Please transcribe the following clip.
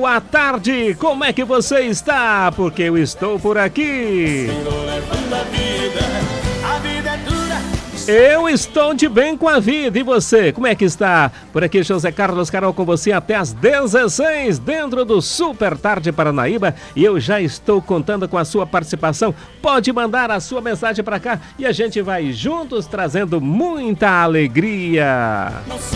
Boa tarde, como é que você está? Porque eu estou por aqui. Eu estou de bem com a vida, e você, como é que está? Por aqui, José Carlos Carol com você até às 16, dentro do Super Tarde Paranaíba, e eu já estou contando com a sua participação. Pode mandar a sua mensagem para cá e a gente vai juntos trazendo muita alegria.